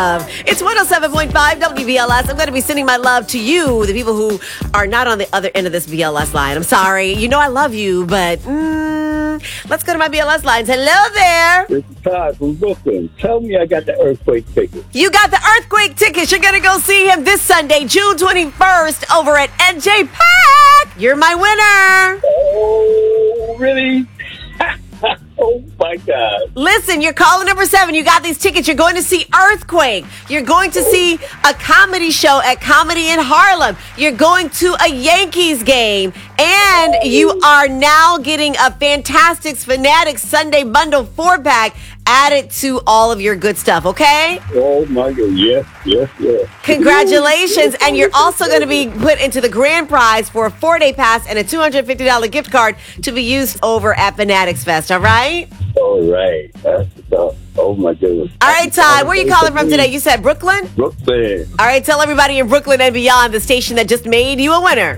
It's 107.5 WBLS. I'm going to be sending my love to you, the people who are not on the other end of this BLS line. I'm sorry. You know I love you, but let's go to my BLS lines. Hello there. This is Todd from Brooklyn. Tell me I got the earthquake ticket. You got the earthquake tickets. You're going to go see him this Sunday, June 21st, over at NJ Pack. You're my winner. Oh, really? Oh, my God. Listen, you're caller number 7. You got these tickets. You're going to see Earthquake. You're going to see a comedy show at Comedy in Harlem. You're going to a Yankees game. And you are now getting a Fantastics Fanatics Sunday Bundle 4-pack added to all of your good stuff, okay? Oh, my God. Yes. Congratulations. And you're also going to be put into the grand prize for a 4-day pass and a $250 gift card to be used over at Fanatics Fest, all right? All right. That's tough. Oh, my goodness. All right, Todd, where are you calling from today? You said Brooklyn? Brooklyn. All right, tell everybody in Brooklyn and beyond the station that just made you a winner.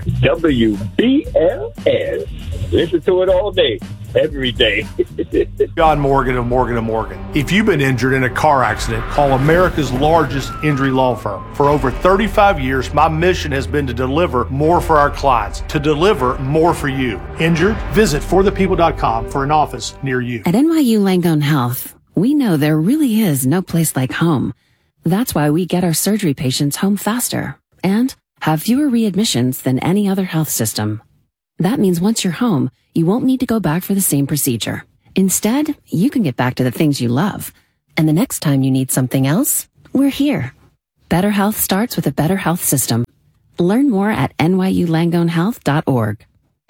WBLS. Listen to it all day, every day. John Morgan of Morgan & Morgan. If you've been injured in a car accident, call America's largest injury law firm. For over 35 years, my mission has been to deliver more for our clients, to deliver more for you. Injured? Visit forthepeople.com for an office near you. At NYU Langone Health, we know there really is no place like home. That's why we get our surgery patients home faster and have fewer readmissions than any other health system. That means once you're home, you won't need to go back for the same procedure. Instead, you can get back to the things you love. And the next time you need something else, we're here. Better health starts with a better health system. Learn more at nyulangonehealth.org.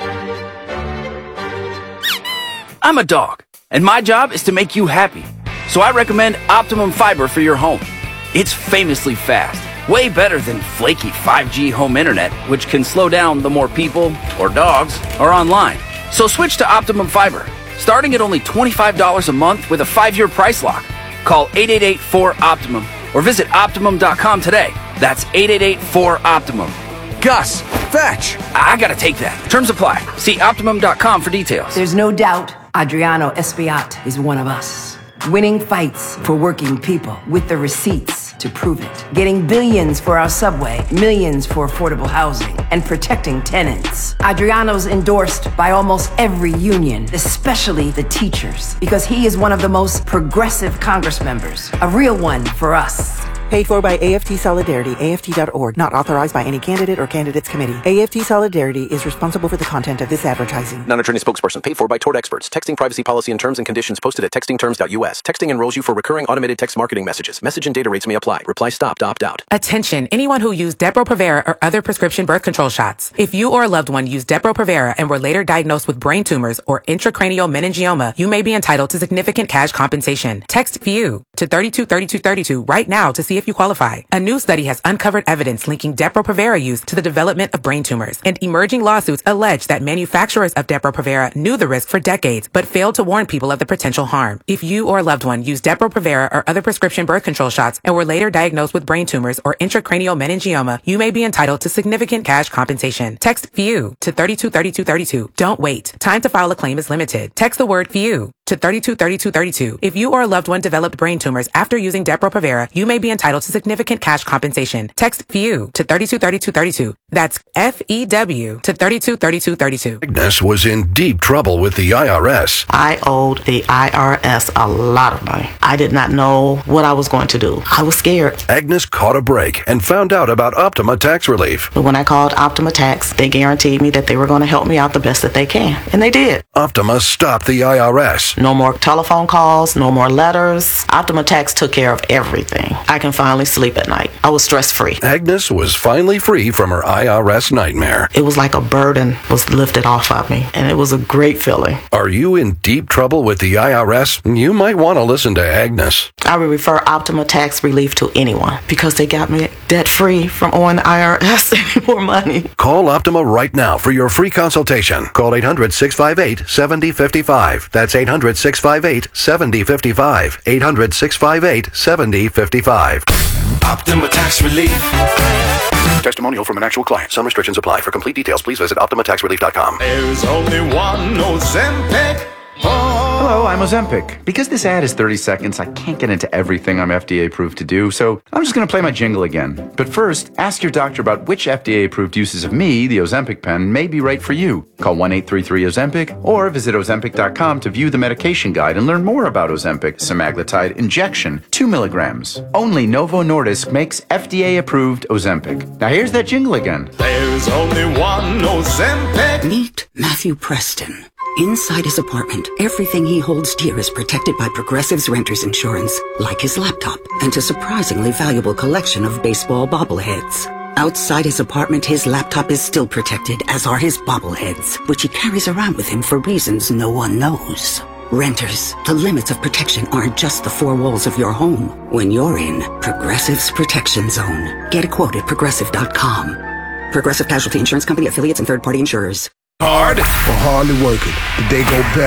I'm a dog, and my job is to make you happy. So I recommend Optimum Fiber for your home. It's famously fast. Way better than flaky 5G home internet, which can slow down the more people, or dogs, are online. So switch to Optimum Fiber, starting at only $25 a month with a 5-year price lock. Call 888-4-OPTIMUM or visit Optimum.com today. That's 888-4-OPTIMUM. Gus, fetch! I gotta take that. Terms apply. See Optimum.com for details. There's no doubt Adriano Espiat is one of us. Winning fights for working people with the receipts to prove it. Getting billions for our subway, millions for affordable housing, and protecting tenants. Adriano's endorsed by almost every union, especially the teachers, because he is one of the most progressive Congress members. A real one for us. Paid for by AFT Solidarity, AFT.org. Not authorized by any candidate or candidates committee. AFT Solidarity is responsible for the content of this advertising. Non-attorney spokesperson paid for by Tort Experts. Texting privacy policy and terms and conditions posted at textingterms.us. Texting enrolls you for recurring automated text marketing messages. Message and data rates may apply. Reply stop to opt out. Attention, anyone who used Depo-Provera or other prescription birth control shots. If you or a loved one used Depo-Provera and were later diagnosed with brain tumors or intracranial meningioma, you may be entitled to significant cash compensation. Text VIEW to 323232 right now to see if you qualify. A new study has uncovered evidence linking Depo-Provera use to the development of brain tumors, and emerging lawsuits allege that manufacturers of Depo-Provera knew the risk for decades but failed to warn people of the potential harm. If you or a loved one used Depo-Provera or other prescription birth control shots and were later diagnosed with brain tumors or intracranial meningioma, you may be entitled to significant cash compensation. Text VIEW to 323232. Don't wait. Time to file a claim is limited. Text the word VIEW to 323232. If you or a loved one developed brain tumors after using Depo-Provera, you may be entitled to significant cash compensation. Text VIEW to 323232. That's FEW to 323232. Agnes was in deep trouble with the IRS. I owed the IRS a lot of money. I did not know what I was going to do. I was scared. Agnes caught a break and found out about Optima Tax Relief. But when I called Optima Tax, they guaranteed me that they were going to help me out the best that they can. And they did. Optima stopped the IRS. No more telephone calls, no more letters. Optima Tax took care of everything. I can finally sleep at night. I was stress-free. Agnes was finally free from her IRS nightmare. It was like a burden was lifted off of me, and it was a great feeling. Are you in deep trouble with the IRS? You might want to listen to Agnes. I would refer Optima Tax Relief to anyone because they got me debt-free from owing the IRS any more money. Call Optima right now for your free consultation. Call 800-658-7055. That's 800-658-7055. 800-658-7055. Optima Tax Relief. Testimonial from an actual client. Some restrictions apply. For complete details, please visit OptimaTaxRelief.com. There's only one Ozempic. Hello, I'm Ozempic. Because this ad is 30 seconds, I can't get into everything I'm FDA approved to do, so I'm just going to play my jingle again. But first, ask your doctor about which FDA approved uses of me, the Ozempic pen, may be right for you. Call 1-833-OZEMPIC or visit Ozempic.com to view the medication guide and learn more about Ozempic semaglutide injection, 2 milligrams. Only Novo Nordisk makes FDA approved Ozempic. Now here's that jingle again. There's only one Ozempic. Meet Matthew Preston. Inside his apartment, everything he holds dear is protected by Progressive's renter's insurance, like his laptop and a surprisingly valuable collection of baseball bobbleheads. Outside his apartment, his laptop is still protected, as are his bobbleheads, which he carries around with him for reasons no one knows. Renters, the limits of protection aren't just the four walls of your home. When you're in Progressive's Protection Zone, get a quote at Progressive.com. Progressive Casualty Insurance Company, affiliates, and third-party insurers. Hard or hardly working, the day go better